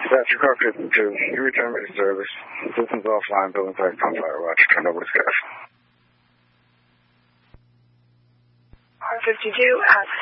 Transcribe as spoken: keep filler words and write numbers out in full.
Dispatcher, car fifty-two. You return me to service. System's offline. Building site on fire watch. Turn over to Sky. Car fifty-two at